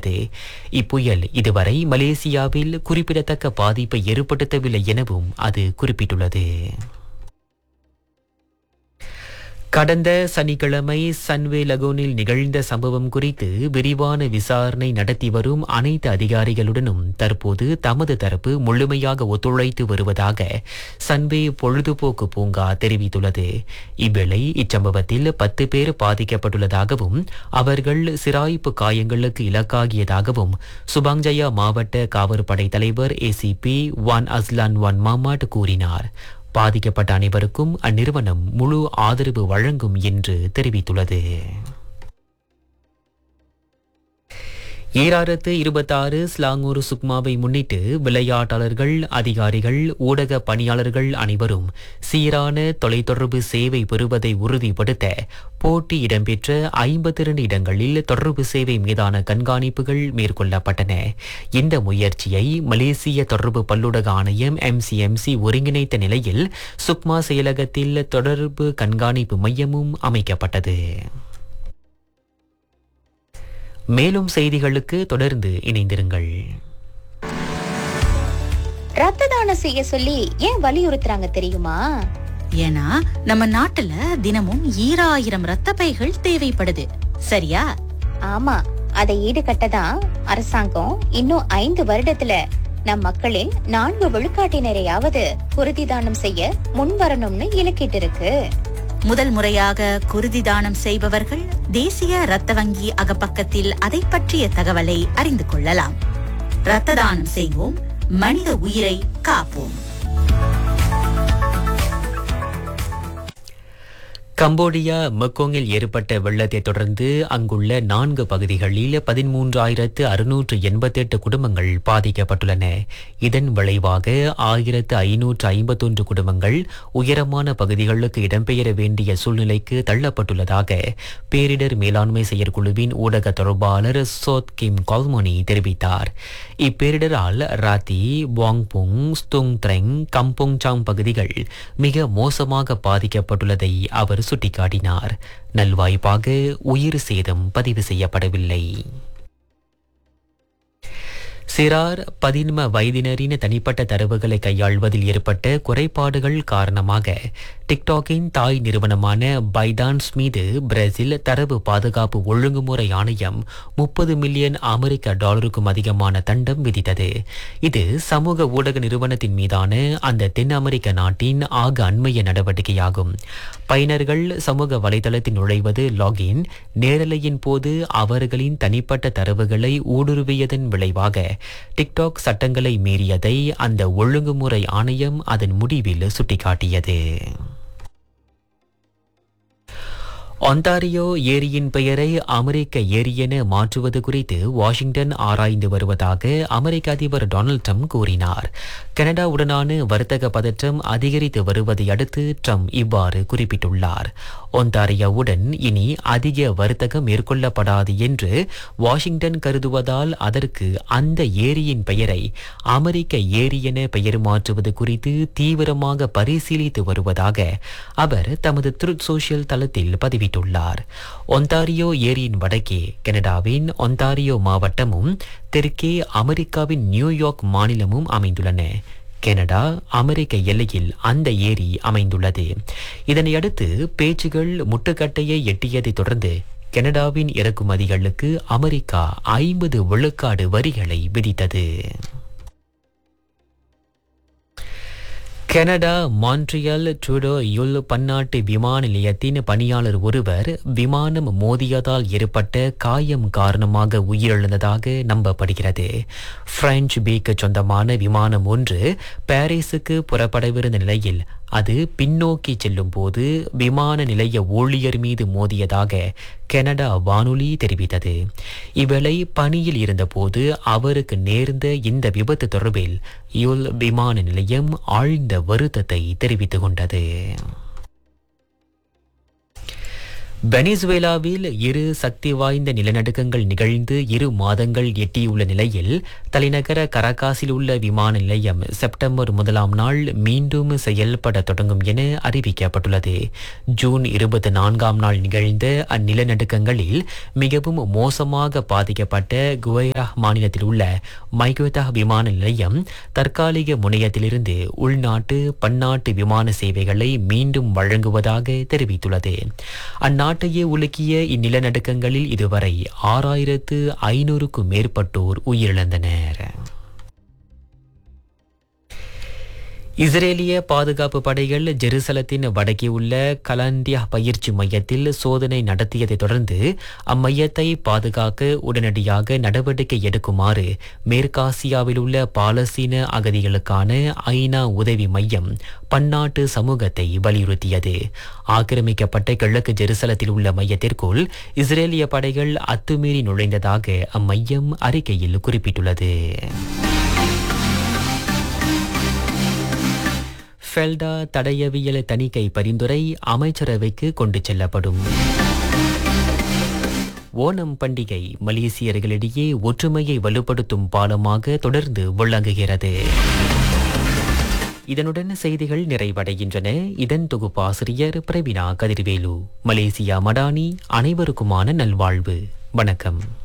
தெரிவித்தது. இப்புயல் இதுவரை மலேசியாவில் குறிப்பிடத்தக்க பாதிப்பை ஏற்படுத்தவில்லை எனவும் அது குறிப்பிட்டுள்ளது. கடந்த சனிக்கிழமை சன்வே லகோனில் நிகழ்ந்த சம்பவம் குறித்து விரிவான விசாரணை நடத்தி வரும் அனைத்து அதிகாரிகளுடனும் தற்போது தமது தரப்பு முழுமையாக ஒத்துழைத்து வருவதாக சன்வே பொழுதுபோக்கு பூங்கா தெரிவித்துள்ளது. இவ்வேளை இச்சம்பவத்தில் 10 பேர் பாதிக்கப்பட்டுள்ளதாகவும் அவர்கள் சிராய்ப்பு காயங்களுக்கு இலக்காகியதாகவும் சுபாங்ஜயா மாவட்ட காவற்படை தலைவர் ACP வான் அஸ்லான் வான் மாமாட் கூறினார். பாதிக்கப்பட்ட அனைவருக்கும் அந்நிறுவனம் முழு ஆதரவு வழங்கும் என்று தெரிவித்துள்ளது. 2026 ஸ்லாங்கூர் சுக்மாவை முன்னிட்டு விளையாட்டாளர்கள், அதிகாரிகள், ஊடக பணியாளர்கள் அனைவரும் சீரான தொலைத்தொடர்பு சேவை பெறுவதை உறுதிப்படுத்த போட்டி இடம்பெற்ற 52 இடங்களில் தொடர்பு சேவை மீதான கண்காணிப்புகள் மேற்கொள்ளப்பட்டன. இந்த முயற்சியை மலேசிய தொடர்பு பல்லுலக ஆணையம் MCMC ஒருங்கிணைத்த நிலையில் சுக்மா செயலகத்தில் தொடர்பு கண்காணிப்பு மையமும் அமைக்கப்பட்டது. மேலும் செய்திகளுக்கு தொடர்ந்து இணைந்திருங்கள். ரத்த தானம் செய்ய சொல்லி ஏன் வலியுறுத்துறாங்க தெரியுமா? ஏன்னா நம்ம நாட்டுல தினமும் 1000 ரத்த பைகள் தேவைப்படுது. சரியா? ஆமா, அதை ஈடுகட்டதான் அரசாங்கம் இன்னும் 5 வருடத்துல நம் மக்களின் 4 விழுக்காட்டினரையாவது குருதி தானம் செய்ய முன்வரணும்னு இலக்கிட்டு இருக்கு. முதல் முறையாக குருதி தானம் செய்பவர்கள் தேசிய இரத்த வங்கி அகப்பக்கத்தில் அதை பற்றிய தகவலை அறிந்து கொள்ளலாம். இரத்த தானம் செய்வோம், மனித உயிரை காப்போம். கம்போடியா மெக்கோங்கில் ஏற்பட்ட வெள்ளத்தை தொடர்ந்து அங்குள்ள 4 பகுதிகளில் 13,688 குடும்பங்கள் பாதிக்கப்பட்டுள்ளன. இதன் விளைவாக 1,551 குடும்பங்கள் உயரமான பகுதிகளுக்கு இடம்பெயர வேண்டிய சூழ்நிலைக்கு தள்ளப்பட்டுள்ளதாக பேரிடர் மேலாண்மை செயற்குழுவின் ஊடக தொடர்பாளர் சோத் கிம் கால்மோனி தெரிவித்தார். இப்பேரிடரால் ராத்தி, வாங்புங், ஸ்துங் த்ரெங், கம்போங் சாங் பகுதிகள் மிக மோசமாக பாதிக்கப்பட்டுள்ளதை அவர் சுட்டிக்காட்டினார். நல்வாய்ப்பாக உயிர் சேதம் பதிவு செய்யப்படவில்லை. சிறார் 15 வயதினரின் தனிப்பட்ட தரவுகளை கையாள்வதில் ஏற்பட்ட குறைபாடுகள் காரணமாக டிக்டாக்கின் தாய் நிறுவனமான பைடான்ஸ் மீது பிரேசில் தரவு பாதுகாப்பு ஒழுங்குமுறை ஆணையம் $30 மில்லியன் அதிகமான தண்டம் விதித்தது. இது சமூக ஊடக நிறுவனத்தின் மீதான அந்த தென் அமெரிக்க நாட்டின் ஆக அண்மைய நடவடிக்கையாகும். பயனர்கள் சமூக வலைதளத்தில் நுழைவது லாகின் நேரலையின் போது அவர்களின் தனிப்பட்ட தரவுகளை ஊடுருவியதன் விளைவாக டிக்டாக் சட்டங்களை மீறியதை அந்த ஒழுங்குமுறை ஆணையம் அதன் முடிவில் சுட்டிக்காட்டியது. ஒன்டாரியோ ஏரியின் பெயரை அமெரிக்க ஏரி என மாற்றுவது குறித்து வாஷிங்டன் ஆராய்ந்து வருவதாக அமெரிக்க அதிபர் டொனால்ட் ட்ரம்ப் கூறினார். கனடாவுடனான வர்த்தக பதற்றம் அதிகரித்து வருவதை அடுத்து ட்ரம்ப் இவ்வாறு குறிப்பிட்டுள்ளார். ஒன்டாரியோவுடன் இனி அதிக வர்த்தகம் மேற்கொள்ளப்படாது என்று வாஷிங்டன் கருதுவதால் அதற்கு அந்த ஏரியின் பெயரை அமெரிக்க ஏரி என பெயர் மாற்றுவது குறித்து தீவிரமாக பரிசீலித்து வருவதாக அவர் தமது ட்ரூத் சோஷியல் தளத்தில் பதிவிட்டுள்ளார். ஒன்டாரியோ ஏரியின் வடக்கே கனடாவின் ஒன்டாரியோ மாவட்டமும் தெற்கே அமெரிக்காவின் நியூயார்க் மாநிலமும் அமைந்துள்ளன. கனடா அமெரிக்க எல்லையில் அந்த ஏரி அமைந்துள்ளது. இதனையடுத்து பேச்சுகள் முட்டுக்கட்டையை எட்டியதை தொடர்ந்து கனடாவின் இறக்குமதிகளுக்கு அமெரிக்கா 50 விழுக்காடு வரிகளை விதித்தது. கனடா மான்ட்ரியால் ட்ரூடோ யுல் பன்னாட்டு விமான நிலையத்தின் பணியாளர் ஒருவர் விமானம் மோதியதால் ஏற்பட்ட காயம் காரணமாக உயிரிழந்ததாக நம்பப்படுகிறது. பிரெஞ்சு பேக்கு சொந்தமான விமானம் ஒன்று பாரிஸுக்கு புறப்படவிருந்த நிலையில் அது பின்னோக்கி செல்லும் போது விமான நிலைய ஊழியர் மீது மோதியதாக கனடா வானொலி தெரிவித்தது. இவ்வேளை பணியில் இருந்தபோது அவருக்கு நேர்ந்த இந்த விபத்து தொடர்பில் யுல் விமான நிலையம் ஆழ்ந்த வருத்தத்தை தெரிவித்துக் கொண்டது. வெனிசுவேலாவில் இரு சக்தி வாய்ந்த நிலநடுக்கங்கள் நிகழ்ந்து 2 மாதங்கள் எட்டியுள்ள நிலையில் தலைநகர கரகாசில் உள்ள விமான நிலையம் செப்டம்பர் 1ஆம் நாள் மீண்டும் செயல்பட தொடங்கும் என அறிவிக்கப்பட்டுள்ளது. ஜூன் 24ஆம் நாள் நிகழ்ந்த அந்நிலநடுக்கங்களில் மிகவும் மோசமாக பாதிக்கப்பட்ட குவைரா மாநிலத்தில் உள்ள மைகோதா விமான நிலையம் தற்காலிக முனையத்திலிருந்து உள்நாட்டு பன்னாட்டு விமான சேவைகளை மீண்டும் வழங்குவதாக தெரிவித்துள்ளது. அந்நாட்டையே உலுக்கிய இந்நிலநடுக்கங்களில் இதுவரை 6500க்கும் மேற்பட்டோர் உயிரிழந்தனர். இஸ்ரேலிய பாதுகாப்பு படைகள் ஜெருசலத்தின் வடக்கே உள்ள கலாண்டியா பயிற்சி மையத்தில் சோதனை நடத்தியதை தொடர்ந்து அம்மையத்தை பாதுகாக்க உடனடியாக நடவடிக்கை எடுக்குமாறு மேற்காசியாவில் உள்ள பாலஸ்தீன அகதிகளுக்கான ஐநா உதவி மையம் பன்னாட்டு சமூகத்தை வலியுறுத்தியது. ஆக்கிரமிக்கப்பட்ட கிழக்கு ஜெருசலத்தில் உள்ள மையத்திற்குள் இஸ்ரேலிய படைகள் அத்துமீறி நுழைந்ததாக அம்மையம் அறிக்கையில் குறிப்பிட்டுள்ளது. ஃபெல்டா தடயவியல் தணிக்கை பரிந்துரை அமைச்சரவைக்கு கொண்டு செல்லப்படும். ஓணம் பண்டிகை மலேசியர்களிடையே ஒற்றுமையை வலுப்படுத்தும் பாலமாக தொடர்ந்து விளங்குகிறது. இதனுடன் செய்திகள் நிறைவடைகின்றன. இதன் தொகுப்பாசிரியர் பிரவீனா கதிர்வேலு. மலேசியா மடானி. அனைவருக்குமான நல்வாழ்வு. வணக்கம்.